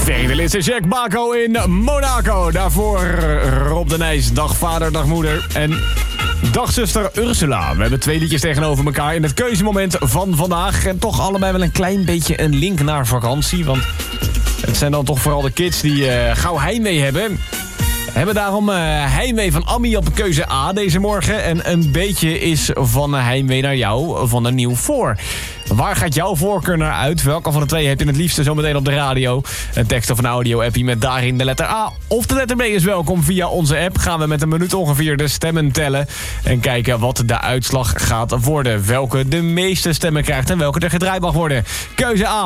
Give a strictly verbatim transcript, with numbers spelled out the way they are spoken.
Verenigde Jack Bako in Monaco. Daarvoor Rob de Nijs, dag vader, dag moeder. En dag zuster Ursula. We hebben twee liedjes tegenover elkaar in het keuzemoment van vandaag. En toch allebei wel een klein beetje een link naar vakantie. Want het zijn dan toch vooral de kids die uh, gauw heimwee hebben. We hebben daarom uh, heimwee van Ammi op keuze A deze morgen. En een beetje is van heimwee naar jou van een nieuw voor. Waar gaat jouw voorkeur naar uit? Welke van de twee heb je het liefste zometeen op de radio? Een tekst of een audio-appie met daarin de letter A of de letter B is welkom. Via onze app gaan we met een minuut ongeveer de stemmen tellen. En kijken wat de uitslag gaat worden. Welke de meeste stemmen krijgt en welke er gedraaid mag worden. Keuze A.